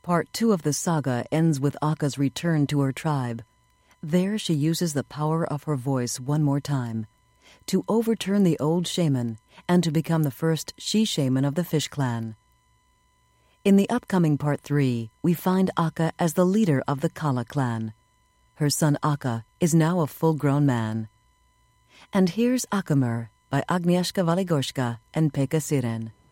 Part 2 of the saga ends with Akka's return to her tribe. There she uses the power of her voice one more time to overturn the old shaman and to become the first she-shaman of the Fish Clan. In the upcoming Part 3, we find Akka as the leader of the Kala clan. Her son Akka is now a full-grown man. And here's Akkamur by Agnieszka Waligorska and Pekka Siren.